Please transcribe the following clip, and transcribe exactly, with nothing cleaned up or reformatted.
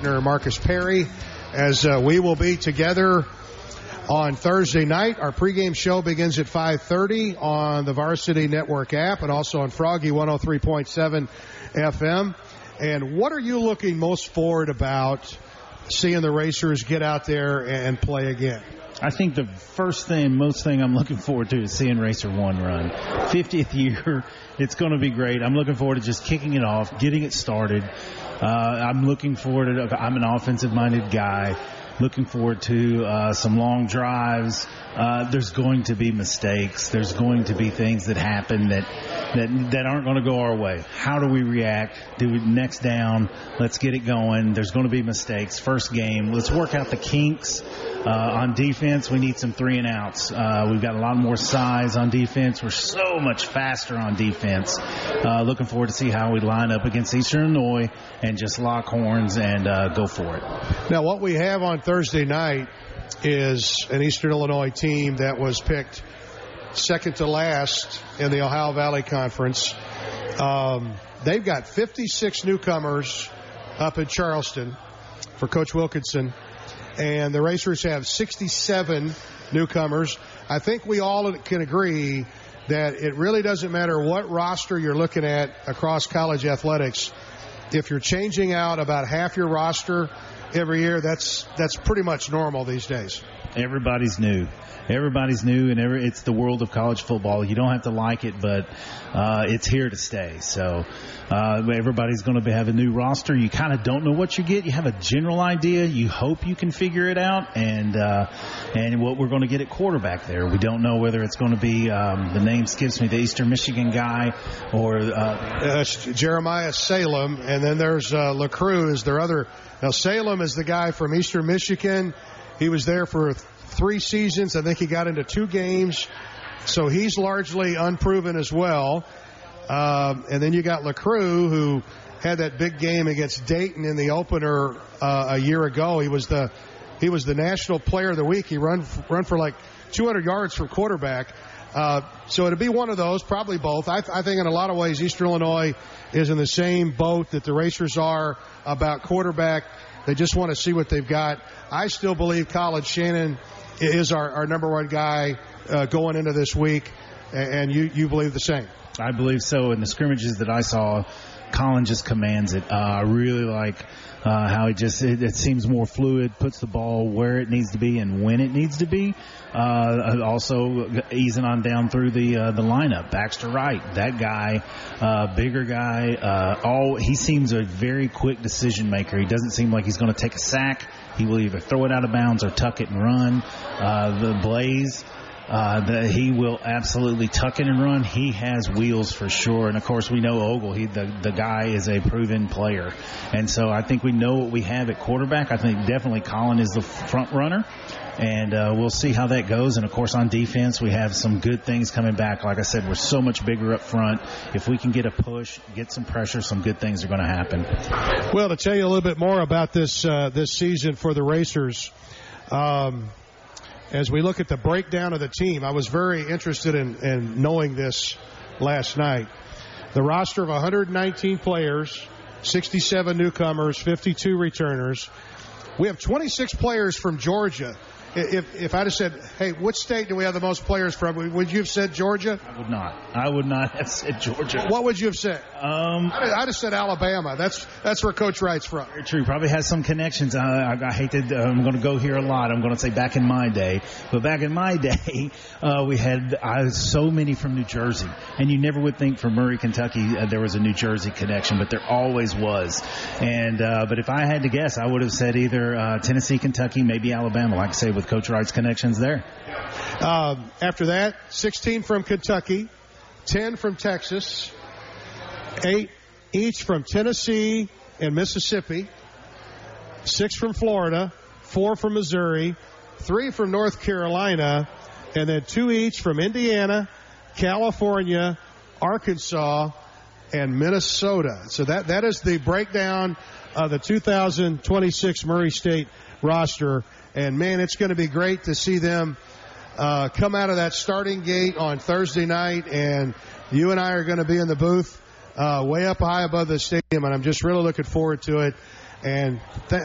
partner Marcus Perry, as uh, we will be together on Thursday night. Our pregame show begins at five thirty on the Varsity Network app and also on Froggy one oh three point seven F M. And what are you looking most forward about seeing the Racers get out there and play again? I think the first thing, most thing I'm looking forward to is seeing Racer One run. fiftieth year, it's going to be great. I'm looking forward to just kicking it off, getting it started. Uh, I'm looking forward to, I'm an offensive-minded guy. Looking forward to uh, some long drives. Uh, there's going to be mistakes. There's going to be things that happen that that that aren't going to go our way. How do we react? Do we next down? Let's get it going. There's going to be mistakes. First game. Let's work out the kinks. Uh, on defense, we need some three and outs. Uh, we've got a lot more size on defense. We're so much faster on defense. Uh, looking forward to see how we line up against Eastern Illinois and just lock horns and uh, go for it. Now, what we have on Thursday night is an Eastern Illinois team that was picked second to last in the Ohio Valley Conference. Um, they've got fifty-six newcomers up in Charleston for Coach Wilkinson, and the Racers have sixty-seven newcomers. I think we all can agree that it really doesn't matter what roster you're looking at across college athletics. If you're changing out about half your roster every year, that's that's pretty much normal these days. Everybody's new. Everybody's new, and every, it's the world of college football. You don't have to like it, but uh, it's here to stay. So uh, everybody's going to have a new roster. You kind of don't know what you get. You have a general idea. You hope you can figure it out, and uh, and what we're going to get at quarterback there. We don't know whether it's going to be, um, the name skips me, the Eastern Michigan guy, or uh, uh, Jeremiah Salem, and then there's uh, LaCrue is their other. Now, Salem is the guy from Eastern Michigan. He was there for three seasons. I think he got into two games. So he's largely unproven as well. Um, and then you got LaCrue, who had that big game against Dayton in the opener uh, a year ago. He was the he was the National Player of the Week. He run run for like two hundred yards for quarterback. Uh, so it'd be one of those, probably both. I, th- I think in a lot of ways Eastern Illinois is in the same boat that the Racers are about quarterback. They just want to see what they've got. I still believe College Shannon is our, our number one guy uh, going into this week, and you, you believe the same. I believe so. In the scrimmages that I saw, Colin just commands it. Uh, I really like uh, how he just, it, it seems more fluid, puts the ball where it needs to be and when it needs to be. Uh, also easing on down through the uh, the lineup. Baxter Wright, that guy, uh, bigger guy. Uh, all he seems a very quick decision maker. He doesn't seem like he's going to take a sack. He will either throw it out of bounds or tuck it and run. Uh, the Blaze, uh, the, he will absolutely tuck it and run. He has wheels for sure. And of course, we know Ogle. He the the guy is a proven player, and so I think we know what we have at quarterback. I think definitely Colin is the front runner. And uh, we'll see how that goes. And, of course, on defense, we have some good things coming back. Like I said, we're so much bigger up front. If we can get a push, get some pressure, some good things are going to happen. Well, to tell you a little bit more about this uh, this season for the Racers, um, as we look at the breakdown of the team, I was very interested in, in knowing this last night. The roster of one hundred nineteen players, sixty-seven newcomers, fifty-two returners. We have twenty-six players from Georgia. If if I'd have said, hey, which state do we have the most players from, would you have said Georgia? I would not. I would not have said Georgia. What would you have said? Um, I'd, I'd have said Alabama. That's that's where Coach Wright's from. Very true. Probably has some connections. I, I, I hate to, uh, I'm going to go here a lot. I'm going to say back in my day. But back in my day, uh, we had uh, so many from New Jersey. And you never would think from Murray, Kentucky, uh, there was a New Jersey connection. But there always was. And uh, But if I had to guess, I would have said either uh, Tennessee, Kentucky, maybe Alabama. Like I say, with Coach Wright's connections there. Um, after that, sixteen from Kentucky, ten from Texas, eight each from Tennessee and Mississippi, six from Florida, four from Missouri, three from North Carolina, and then two each from Indiana, California, Arkansas, and Minnesota. So that, that is the breakdown of the two thousand twenty-six Murray State roster. And, man, it's going to be great to see them uh, come out of that starting gate on Thursday night. And you and I are going to be in the booth uh, way up high above the stadium, and I'm just really looking forward to it. And th-